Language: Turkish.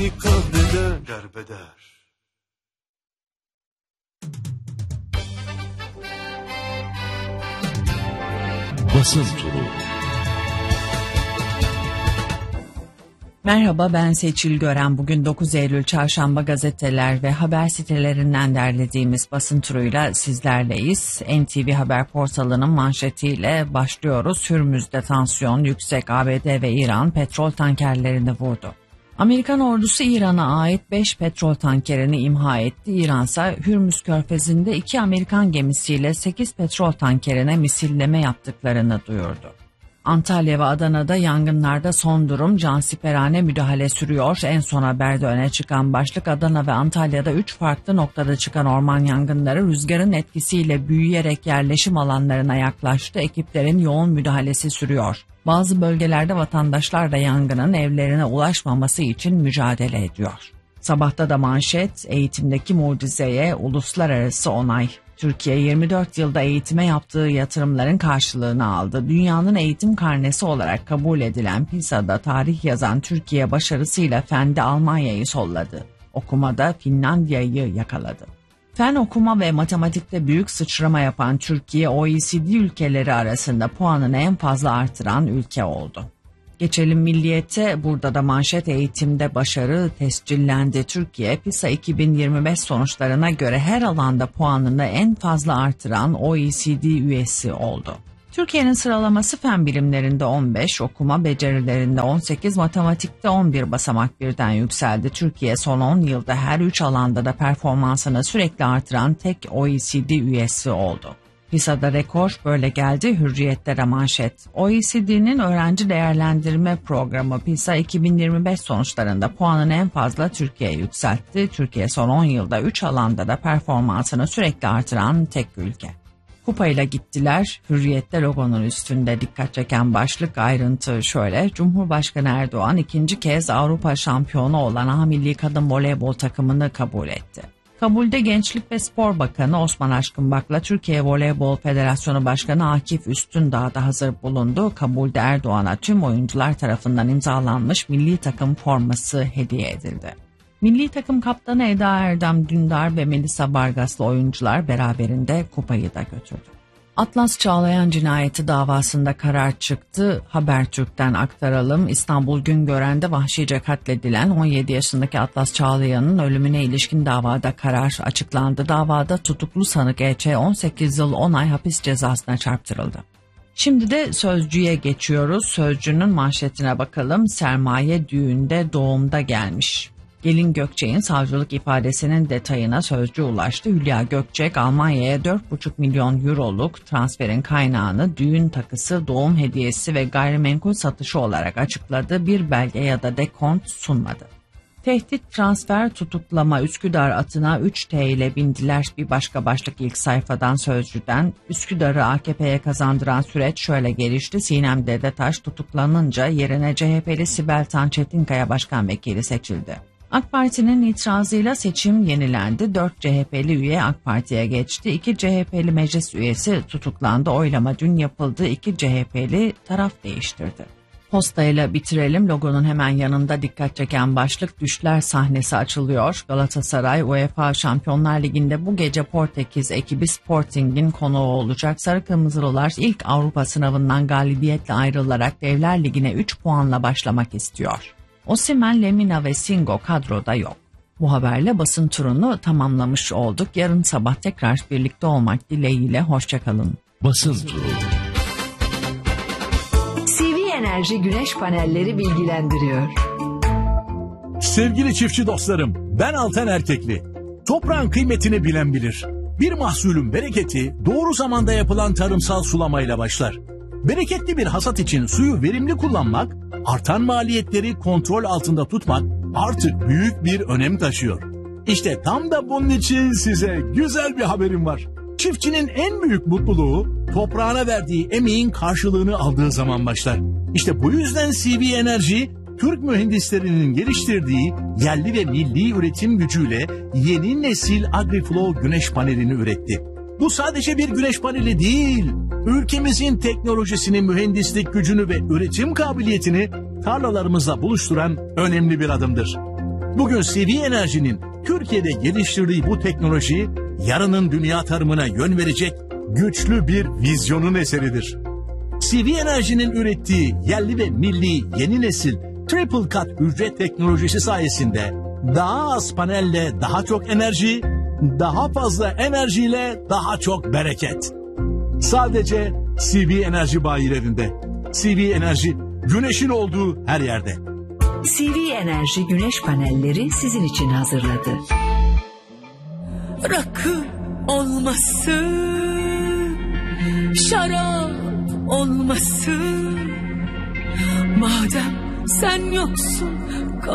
Kahreder derbeder. Basın Turu. Merhaba, ben Seçil Gören. Bugün 9 Eylül Çarşamba gazeteler ve haber sitelerinden derlediğimiz basın turuyla sizlerleyiz. NTV Haber portalının manşetiyle başlıyoruz. Hürmüz'de tansiyon yüksek, ABD ve İran petrol tankerlerini vurdu. Amerikan ordusu İran'a ait 5 petrol tankerini imha etti. İran ise Hürmüz Körfezi'nde 2 Amerikan gemisiyle 8 petrol tankerine misilleme yaptıklarını duyurdu. Antalya ve Adana'da yangınlarda son durum, cansiperane müdahale sürüyor. En son haberde öne çıkan başlık, Adana ve Antalya'da 3 farklı noktada çıkan orman yangınları rüzgarın etkisiyle büyüyerek yerleşim alanlarına yaklaştı. Ekiplerin yoğun müdahalesi sürüyor. Bazı bölgelerde vatandaşlar da yangının evlerine ulaşmaması için mücadele ediyor. Sabahta da manşet, eğitimdeki mucizeye uluslararası onay. Türkiye 24 yılda eğitime yaptığı yatırımların karşılığını aldı. Dünyanın eğitim karnesi olarak kabul edilen PISA'da tarih yazan Türkiye başarısıyla fende Almanya'yı solladı. Okumada Finlandiya'yı yakaladı. Fen, okuma ve matematikte büyük sıçrama yapan Türkiye, OECD ülkeleri arasında puanını en fazla artıran ülke oldu. Geçelim Milliyet'e. Burada da manşet, eğitimde başarı tescillendi. Türkiye, PISA 2025 sonuçlarına göre her alanda puanını en fazla artıran OECD üyesi oldu. Türkiye'nin sıralaması fen bilimlerinde 15, okuma becerilerinde 18, matematikte 11 basamak birden yükseldi. Türkiye son 10 yılda her 3 alanda da performansını sürekli artıran tek OECD üyesi oldu. PISA'da rekor böyle geldi. Hürriyet'te manşet. OECD'nin öğrenci değerlendirme programı PISA 2025 sonuçlarında puanını en fazla Türkiye yükseltti. Türkiye son 10 yılda 3 alanda da performansını sürekli artıran tek ülke. Kupayla gittiler. Hürriyet'te logonun üstünde dikkat çeken başlık, ayrıntı şöyle. Cumhurbaşkanı Erdoğan ikinci kez Avrupa şampiyonu olan A Milli Kadın Voleybol takımını kabul etti. Kabulde Gençlik ve Spor Bakanı Osman Aşkınbak'la Türkiye Voleybol Federasyonu Başkanı Akif Üstündağ da hazır bulundu. Kabulde Erdoğan'a tüm oyuncular tarafından imzalanmış milli takım forması hediye edildi. Milli takım kaptanı Eda Erdem Dündar ve Melisa Bargas'la oyuncular beraberinde kupayı da götürdü. Atlas Çağlayan cinayeti davasında karar çıktı. Habertürk'ten aktaralım. İstanbul Güngören'de vahşice katledilen 17 yaşındaki Atlas Çağlayan'ın ölümüne ilişkin davada karar açıklandı. Davada tutuklu sanık E.Ç. 18 yıl 10 ay hapis cezasına çarptırıldı. Şimdi de Sözcü'ye geçiyoruz. Sözcü'nün manşetine bakalım. Sermaye düğünde doğumda gelmiş. Gelin Gökçek'in savcılık ifadesinin detayına Sözcü ulaştı. Hülya Gökçek, Almanya'ya 4,5 milyon euroluk transferin kaynağını düğün takısı, doğum hediyesi ve gayrimenkul satışı olarak açıkladı. Bir belge ya da dekont sunmadı. Tehdit, transfer, tutuklama, Üsküdar atına 3T ile bindiler. Bir başka başlık ilk sayfadan Sözcü'den. Üsküdar'ı AKP'ye kazandıran süreç şöyle gelişti. Sinem Dedetaş tutuklanınca yerine CHP'li Sibel Tan Çetinkaya başkan vekili seçildi. AK Parti'nin itirazıyla seçim yenilendi. 4 CHP'li üye AK Parti'ye geçti. 2 CHP'li meclis üyesi tutuklandı. Oylama dün yapıldı. 2 CHP'li taraf değiştirdi. Postayla bitirelim. Logonun hemen yanında dikkat çeken başlık, düşler sahnesi açılıyor. Galatasaray UEFA Şampiyonlar Ligi'nde bu gece Portekiz ekibi Sporting'in konuğu olacak. Sarı Kırmızılılar ilk Avrupa sınavından galibiyetle ayrılarak Devler Ligi'ne 3 puanla başlamak istiyor. Osimhen, Lemina ve Singo kadroda yok. Bu haberle basın turunu tamamlamış olduk. Yarın sabah tekrar birlikte olmak dileğiyle hoşçakalın. Basın turu. CV Enerji Güneş Panelleri bilgilendiriyor. Sevgili çiftçi dostlarım, ben Altan Erkekli. Toprağın kıymetini bilen bilir. Bir mahsulün bereketi doğru zamanda yapılan tarımsal sulamayla başlar. Bereketli bir hasat için suyu verimli kullanmak, artan maliyetleri kontrol altında tutmak artık büyük bir önem taşıyor. İşte tam da bunun için size güzel bir haberim var. Çiftçinin en büyük mutluluğu toprağına verdiği emeğin karşılığını aldığı zaman başlar. İşte bu yüzden CV Enerji, Türk mühendislerinin geliştirdiği yerli ve milli üretim gücüyle yeni nesil AgriFlow güneş panelini üretti. Bu sadece bir güneş paneli değil, ülkemizin teknolojisini, mühendislik gücünü ve üretim kabiliyetini tarlalarımızla buluşturan önemli bir adımdır. Bugün CV Enerji'nin Türkiye'de geliştirdiği bu teknoloji yarının dünya tarımına yön verecek güçlü bir vizyonun eseridir. CV Enerji'nin ürettiği yerli ve milli yeni nesil triple cut hücre teknolojisi sayesinde daha az panelle daha çok enerji, daha fazla enerjiyle daha çok bereket. Sadece CV Enerji bayilerinde. CV Enerji, güneşin olduğu her yerde. CV Enerji güneş panelleri sizin için hazırladı. Rakı olmasın, şarap olmasın, madem sen yoksun